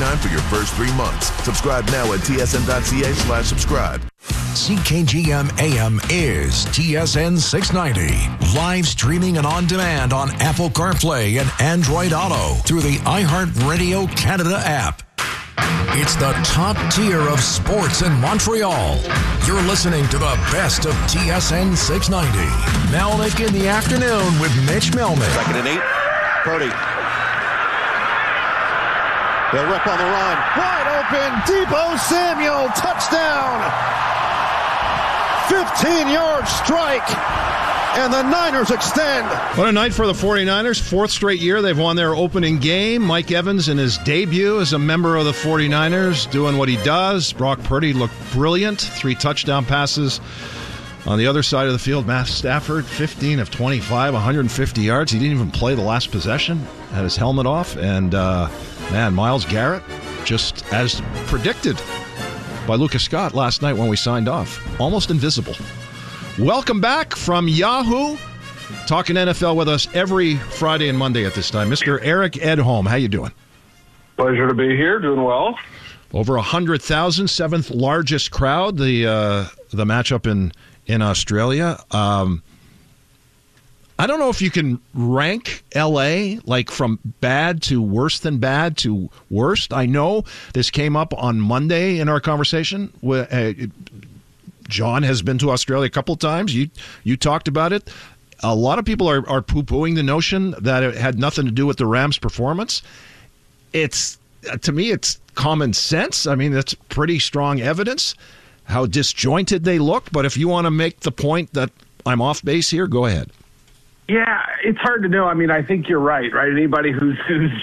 $1.49 for your first 3 months. Subscribe now at tsn.ca/subscribe. CKGM AM is TSN 690. Live streaming and on demand on Apple CarPlay and Android Auto through the iHeartRadio Canada app. It's the top tier of sports in Montreal. You're listening to the best of TSN 690. Melnick in the afternoon with Mitch Melnick. 2nd and 8. Purdy. They'll rip on the run. Wide open. Deebo Samuel. Touchdown. 15-yard strike. And the Niners extend. What a night for the 49ers. 4th straight year they've won their opening game. Mike Evans in his debut as a member of the 49ers doing what he does. Brock Purdy looked brilliant. 3 touchdown passes. On the other side of the field, Matt Stafford, 15 of 25, 150 yards. He didn't even play the last possession. Had his helmet off. And, Myles Garrett, just as predicted by Lucas Scott last night when we signed off. Almost invisible. Welcome back from Yahoo. Talking NFL with us every Friday and Monday at this time. Mr. Eric Edholm, how you doing? Pleasure to be here. Doing well. Over 100,000, 7th largest crowd. The matchup in Australia. I don't know if you can rank L.A. like from bad to worse than bad to worst. I know this came up on Monday in our conversation. John has been to Australia a couple of times. You talked about it. A lot of people are poo-pooing the notion that it had nothing to do with the Rams' performance. To me, it's common sense. I mean, that's pretty strong evidence how disjointed they look. But if you want to make the point that I'm off base here, go ahead. Yeah, it's hard to know. I mean, I think you're right? Anybody who's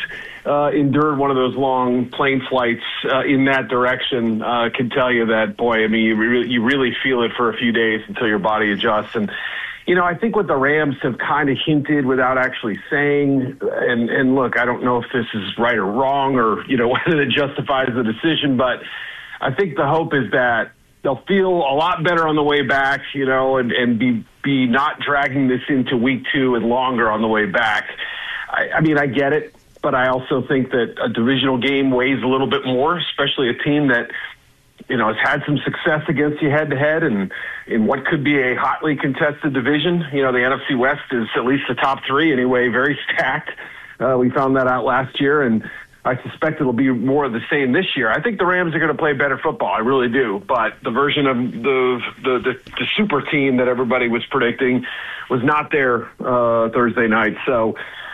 endured one of those long plane flights in that direction can tell you that, boy, I mean, you really feel it for a few days until your body adjusts. And, I think what the Rams have kind of hinted without actually saying, and look, I don't know if this is right or wrong or, whether it justifies the decision, but I think the hope is that they'll feel a lot better on the way back, and be not dragging this into week 2 and longer on the way back. I mean, I get it, but I also think that a divisional game weighs a little bit more, especially a team that, has had some success against you head-to-head and in what could be a hotly contested division. The NFC West is at least the top 3 anyway, very stacked. We found that out last year, and I suspect it'll be more of the same this year. I think the Rams are going to play better football. I really do. But the version of the super team that everybody was predicting was not there Thursday night. So,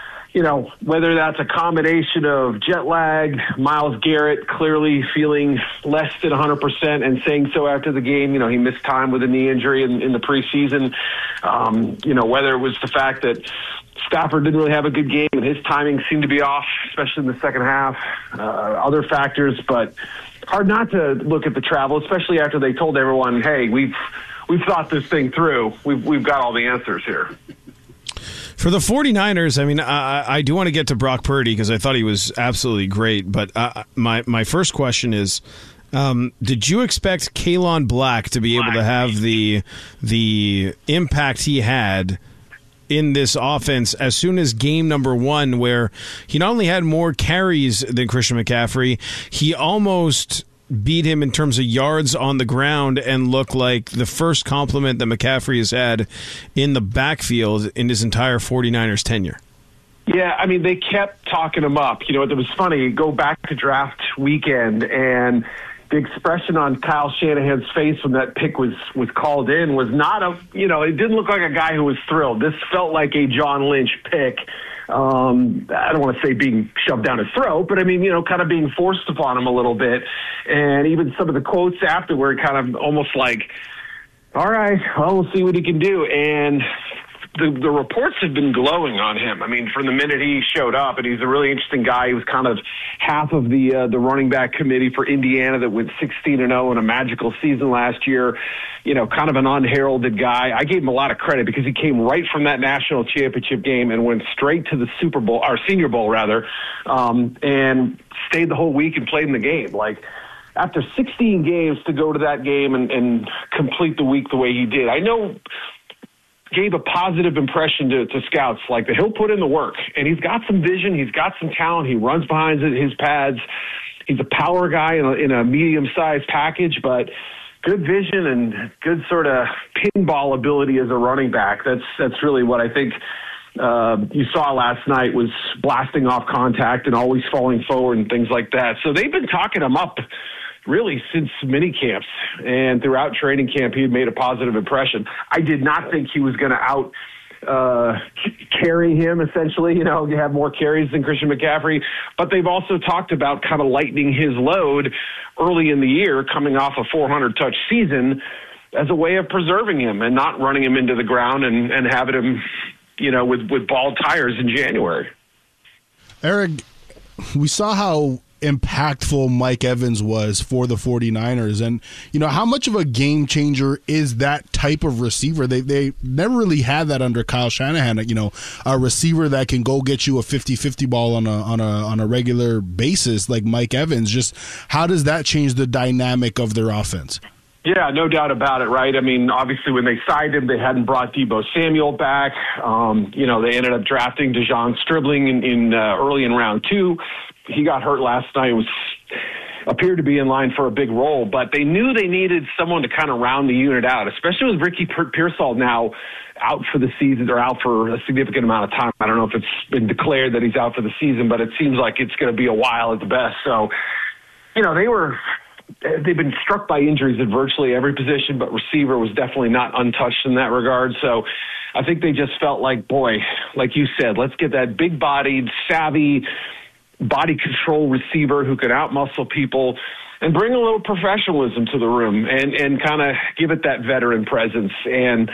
whether that's a combination of jet lag, Myles Garrett clearly feeling less than 100% and saying so after the game, he missed time with a knee injury in the preseason. Whether it was the fact that Stafford didn't really have a good game and his timing seemed to be off, especially in the second half, other factors, but hard not to look at the travel, especially after they told everyone, hey, we've thought this thing through. We've got all the answers here. For the 49ers, I mean, I do want to get to Brock Purdy because I thought he was absolutely great, but my first question is, did you expect Kalen Black to be able to have the impact he had in this offense as soon as game number 1, where he not only had more carries than Christian McCaffrey, he almost beat him in terms of yards on the ground and looked like the first compliment that McCaffrey has had in the backfield in his entire 49ers tenure. Yeah, I mean, they kept talking him up. It was funny. Go back to draft weekend, and the expression on Kyle Shanahan's face when that pick was called in was not it didn't look like a guy who was thrilled. This felt like a John Lynch pick. I don't want to say being shoved down his throat, but I mean, kind of being forced upon him a little bit. And even some of the quotes afterward kind of almost like, all right, well, we'll see what he can do. And the reports have been glowing on him. I mean, from the minute he showed up, and he's a really interesting guy. He was kind of half of the running back committee for Indiana that went 16-0 in a magical season last year. Kind of an unheralded guy. I gave him a lot of credit because he came right from that national championship game and went straight to the Super Bowl, or Senior Bowl rather, and stayed the whole week and played in the game. Like, after 16 games to go to that game and complete the week the way he did. I know gave a positive impression to scouts, like that he'll put in the work, and he's got some vision, he's got some talent, he runs behind his pads, He's a power guy in a medium-sized package, but good vision and good sort of pinball ability as a running back. That's really what I think you saw last night, was blasting off contact and always falling forward and things like that. So they've been talking him up really since mini camps, and throughout training camp he had made a positive impression. I did not think he was going to carry him, essentially, have more carries than Christian McCaffrey, but they've also talked about kind of lightening his load early in the year, coming off a 400-touch season, as a way of preserving him and not running him into the ground and having him, with bald tires in January. Eric, we saw how impactful Mike Evans was for the 49ers, and how much of a game changer is that type of receiver? They never really had that under Kyle Shanahan, a receiver that can go get you a 50-50 ball on a regular basis like Mike Evans. Just how does that change the dynamic of their offense? Yeah, no doubt about it, right? I mean, obviously when they signed him, they hadn't brought Deebo Samuel back. They ended up drafting Dejon Stribling in early in round 2. He got hurt last night. Appeared to be in line for a big role, but they knew they needed someone to kind of round the unit out, especially with Ricky Pearsall now out for the season, or out for a significant amount of time. I don't know if it's been declared that he's out for the season, but it seems like it's going to be a while at the best. So, they've been struck by injuries at virtually every position, but receiver was definitely not untouched in that regard. So I think they just felt like, boy, like you said, let's get that big-bodied, savvy, body control receiver who can outmuscle people and bring a little professionalism to the room and kind of give it that veteran presence. And,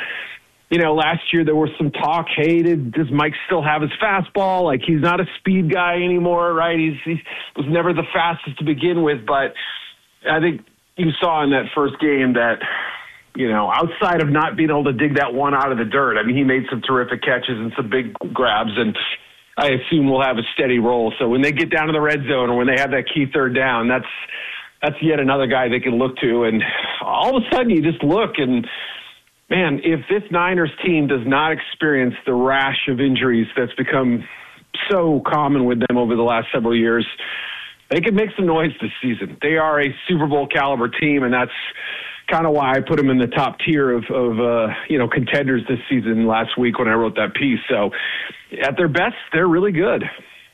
last year there was some talk, hey, does Mike still have his fastball? Like, he's not a speed guy anymore, right? He was never the fastest to begin with, but I think you saw in that first game that, outside of not being able to dig that one out of the dirt, I mean, he made some terrific catches and some big grabs, and I assume we'll have a steady roll. So when they get down to the red zone, or when they have that key third down, that's yet another guy they can look to. And all of a sudden you just look and, man, if this Niners team does not experience the rash of injuries that's become so common with them over the last several years, they could make some noise this season. They are a Super Bowl caliber team, and that's kind of why I put them in the top tier of contenders this season last week when I wrote that piece. So at their best, they're really good.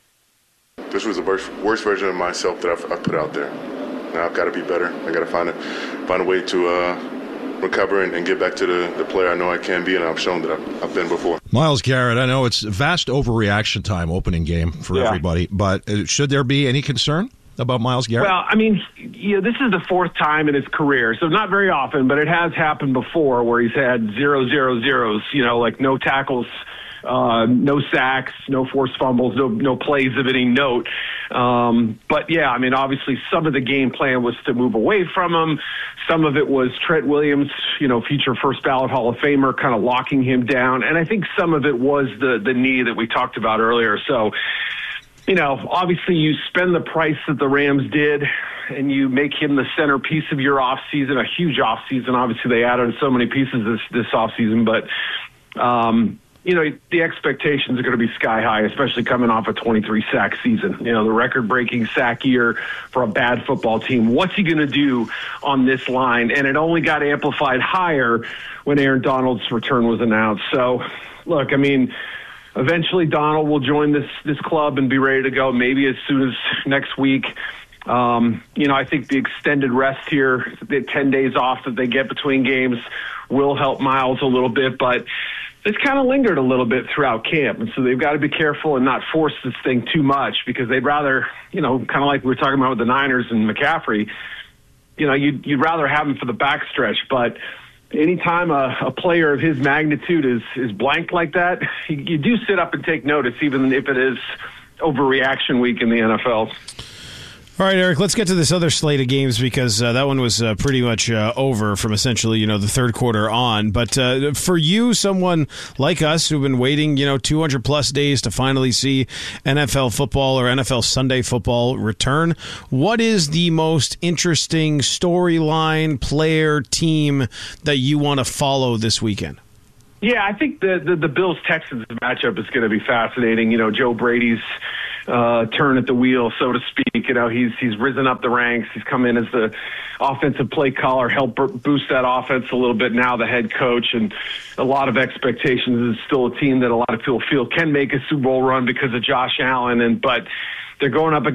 This was the worst version of myself that I've put out there. Now I've got to be better. I got to find a way to recover and get back to the player I know I can be, and I've shown that I've been before. Myles Garrett, I know it's vast overreaction time opening game for everybody, but should there be any concern about Myles Garrett? Well, I mean, this is the 4th time in his career, so not very often, but it has happened before where he's had 0 zeros, like no tackles, no sacks, no forced fumbles, no plays of any note. But yeah, I mean, obviously some of the game plan was to move away from him. Some of it was Trent Williams, future first ballot Hall of Famer, kind of locking him down. And I think some of it was the knee that we talked about earlier. So, obviously you spend the price that the Rams did and you make him the centerpiece of your offseason, a huge offseason. Obviously they added so many pieces this offseason, but, the expectations are going to be sky high, especially coming off a 23-sack season. The record-breaking sack year for a bad football team. What's he going to do on this line? And it only got amplified higher when Aaron Donald's return was announced. So, look, I mean, eventually Donald will join this club and be ready to go maybe as soon as next week. I think the extended rest here, the 10 days off that they get between games, will help Myles a little bit, but it's kind of lingered a little bit throughout camp, and so they've got to be careful and not force this thing too much, because they'd rather, kind of like we were talking about with the Niners and McCaffrey, you'd rather have him for the backstretch, but anytime a player of his magnitude is blanked like that, you do sit up and take notice, even if it is overreaction week in the NFL. All right, Eric, let's get to this other slate of games, because that one was pretty much over from essentially, the third quarter on. But for you, someone like us who've been waiting, 200-plus days to finally see NFL football or NFL Sunday football return, what is the most interesting storyline, player, team that you want to follow this weekend? Yeah, I think the Bills-Texans matchup is going to be fascinating. Joe Brady's turn at the wheel, so to speak. He's risen up the ranks. He's come in as the offensive play caller, helped boost that offense a little bit. Now the head coach, and a lot of expectations. It's still a team that a lot of people feel can make a Super Bowl run because of Josh Allen, but they're going up